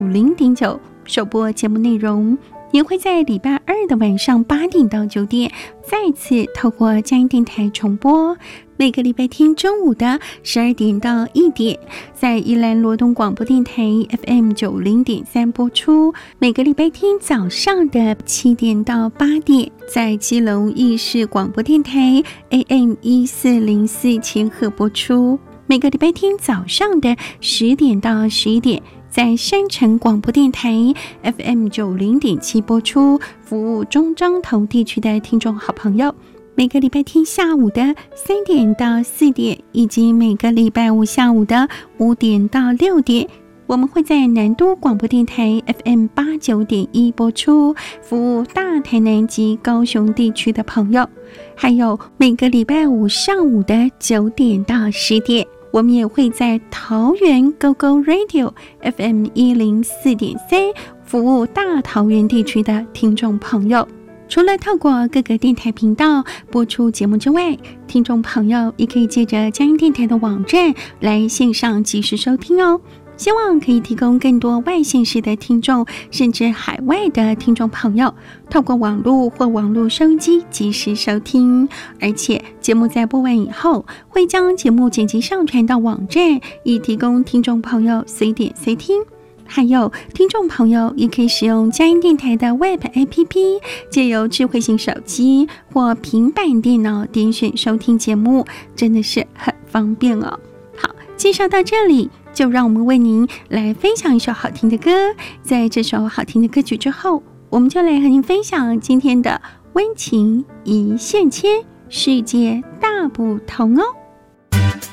0.9首播节目内容，也会在礼拜二的晚上8点到9点再次透过佳音电台重播。每个礼拜天中午的12点到1点，在宜兰罗东广播电台 FM 90.3播出；每个礼拜天早上的7点到8点，在基隆义士广播电台 AM 1404千赫播出；每个礼拜天早上的10点到11点，在山城广播电台 FM 90.7播出，服务中彰投地区的听众好朋友。每个礼拜天下午的3点到4点，以及每个礼拜五下午的5点到6点，我们会在南都广播电台 FM 89.1播出，服务大台南及高雄地区的朋友。还有每个礼拜五上午的9点到10点，我们也会在桃园 GoGo Radio FM 104.3服务大桃园地区的听众朋友。除了透过各个电台频道播出节目之外，听众朋友也可以借着佳音电台的网站来线上即时收听哦。希望可以提供更多外县市的听众，甚至海外的听众朋友，透过网络或网络收音机即时收听。而且节目在播完以后，会将节目剪辑上传到网站，以提供听众朋友随点随听。还有听众朋友也可以使用佳音电台的 Web APP， 借由智慧型手机或平板电脑点选收听节目，真的是很方便哦。好，介绍到这里，就让我们为您来分享一首好听的歌。在这首好听的歌曲之后，我们就来和您分享今天的温情一线牵，世界大不同哦。